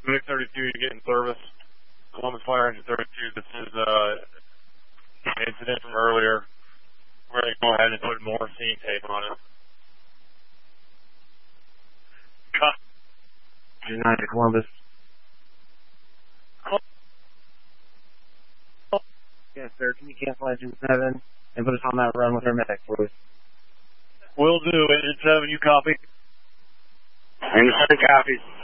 Vic 32, you get in service. Columbus Fire Engine 32, this is an incident from earlier. We're going to go ahead and put more scene tape on it. United Columbus. Yes, sir. Can you cancel Engine 7 and put us on that run with our medic, please? Will do. Engine 7, you copy? Engine 7 copies.